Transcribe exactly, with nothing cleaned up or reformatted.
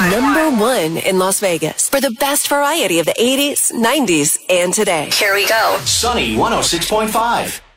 one. Number one in Las Vegas for the best variety of the eighties, nineties, and today. Here we go. Sunny one oh six point five.